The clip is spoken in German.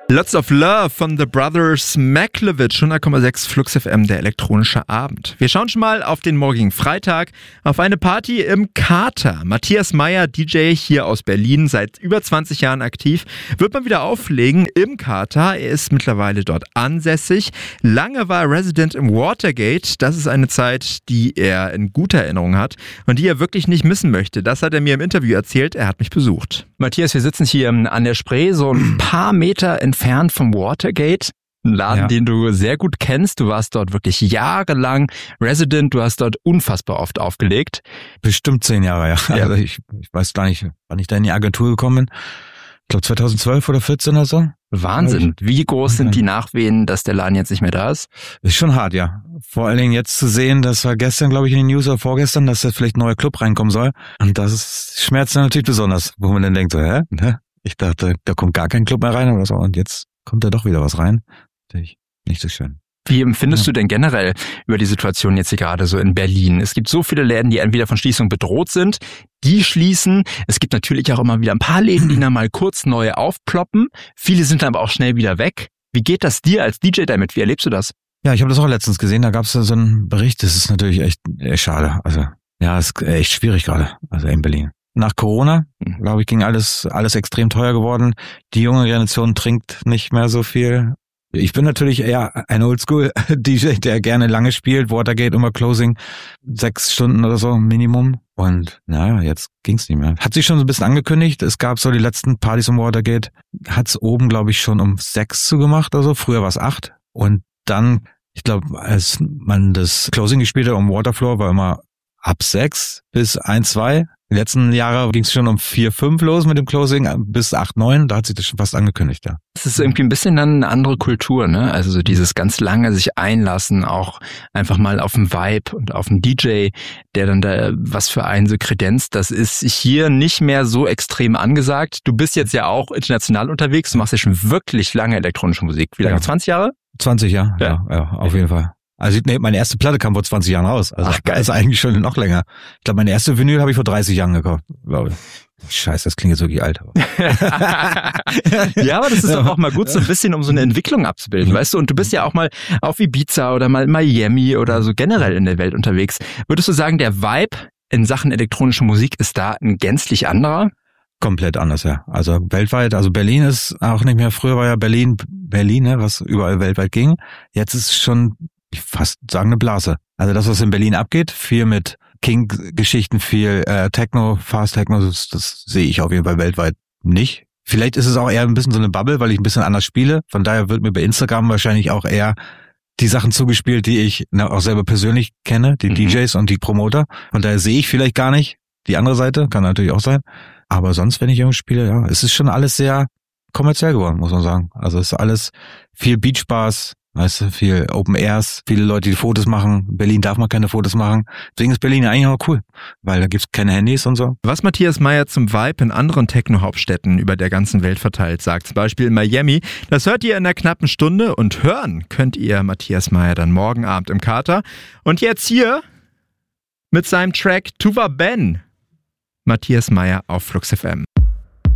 Lots of Love von The Brothers Maklowitsch, 100,6 Flux FM, der elektronische Abend. Wir schauen schon mal auf den morgigen Freitag, auf eine Party im Kater. Matthias Meyer, DJ hier aus Berlin, seit über 20 Jahren aktiv, wird mal wieder auflegen im Kater. Er ist mittlerweile dort ansässig. Lange war er Resident im Watergate. Das ist eine Zeit, die er in guter Erinnerung hat und die er wirklich nicht missen möchte. Das hat er mir im Interview erzählt. Er hat mich besucht. Matthias, wir sitzen hier an der Spree, so ein paar Meter entfernt vom Watergate. Ein Laden, den du sehr gut kennst. Du warst dort wirklich jahrelang Resident. Du hast dort unfassbar oft aufgelegt. Bestimmt 10 Jahre, ja. Also ich weiß gar nicht, wann ich da in die Agentur gekommen bin. Ich glaube 2012 oder 14 oder so. Wahnsinn. Wie groß sind die Nachwehen, dass der Laden jetzt nicht mehr da ist? Ist schon hart, ja. Vor allen Dingen jetzt zu sehen, das war gestern, glaube ich, in den News oder vorgestern, dass da vielleicht ein neuer Club reinkommen soll. Und das schmerzt dann natürlich besonders, wo man dann denkt so, hä? Ich dachte, da kommt gar kein Club mehr rein oder so. Und jetzt kommt da doch wieder was rein. Natürlich nicht so schön. Wie empfindest du denn generell über die Situation jetzt hier gerade so in Berlin? Es gibt so viele Läden, die entweder von Schließung bedroht sind, die schließen. Es gibt natürlich auch immer wieder ein paar Läden, die dann mal kurz neu aufploppen. Viele sind aber auch schnell wieder weg. Wie geht das dir als DJ damit? Wie erlebst du das? Ja, ich habe das auch letztens gesehen. Da gab es so einen Bericht. Das ist natürlich echt schade. Also ja, ist echt schwierig gerade. Also in Berlin. Nach Corona, glaube ich, ging alles extrem teuer geworden. Die junge Generation trinkt nicht mehr so viel. Ich bin natürlich eher ein Oldschool-DJ, der gerne lange spielt. Watergate, immer Closing, 6 Stunden oder so Minimum. Und naja, jetzt ging's nicht mehr. Hat sich schon so ein bisschen angekündigt. Es gab so die letzten Partys im Watergate. Hat's oben, glaube ich, schon um 6 zugemacht oder so. Früher war es 8. Und dann, ich glaube, als man das Closing gespielt hat um Waterfloor, war immer ab 6 bis 1, 2. Die letzten Jahre ging es schon um 4, 5 los mit dem Closing bis 8, 9. Da hat sich das schon fast angekündigt, ja. Es ist irgendwie ein bisschen dann eine andere Kultur, ne? Also so dieses ganz lange sich einlassen, auch einfach mal auf den Vibe und auf den DJ, der dann da was für einen so kredenzt. Das ist hier nicht mehr so extrem angesagt. Du bist jetzt ja auch international unterwegs. Du machst ja schon wirklich lange elektronische Musik. Wie lange? Ja. 20 Jahre? 20 Jahre, ja, auf jeden Fall. Also meine erste Platte kam vor 20 Jahren raus. Also ach, geil. Also eigentlich schon noch länger. Ich glaube, meine erste Vinyl habe ich vor 30 Jahren gekauft, glaube ich. Scheiße, das klingt jetzt wirklich alt. Ja, aber das ist doch auch mal gut, so ein bisschen, um so eine Entwicklung abzubilden, weißt du? Und du bist ja auch mal auf Ibiza oder mal in Miami oder so generell in der Welt unterwegs. Würdest du sagen, der Vibe in Sachen elektronische Musik ist da ein gänzlich anderer? Komplett anders, ja. Also weltweit, also Berlin ist auch nicht mehr, früher war ja Berlin, ne, was überall weltweit ging. Jetzt ist schon, ich fast sagen, eine Blase. Also das, was in Berlin abgeht, viel mit King-Geschichten, viel Techno, Fast Techno, das sehe ich auf jeden Fall weltweit nicht. Vielleicht ist es auch eher ein bisschen so eine Bubble, weil ich ein bisschen anders spiele. Von daher wird mir bei Instagram wahrscheinlich auch eher die Sachen zugespielt, die ich auch selber persönlich kenne, die DJs und die Promoter. Von daher sehe ich vielleicht gar nicht die andere Seite, kann natürlich auch sein. Aber sonst, wenn ich irgendwo spiele, ja, es ist schon alles sehr kommerziell geworden, muss man sagen. Also es ist alles viel Beachbars, weißt du, viel Open Airs, viele Leute, die Fotos machen. In Berlin darf man keine Fotos machen. Deswegen ist Berlin eigentlich auch cool, weil da gibt's keine Handys und so. Was Matthias Meyer zum Vibe in anderen Techno-Hauptstädten über der ganzen Welt verteilt sagt, zum Beispiel in Miami, das hört ihr in einer knappen Stunde und hören könnt ihr Matthias Meyer dann morgen Abend im Kater. Und jetzt hier mit seinem Track Tuva Ben, Matthias Meyer auf Flux FM.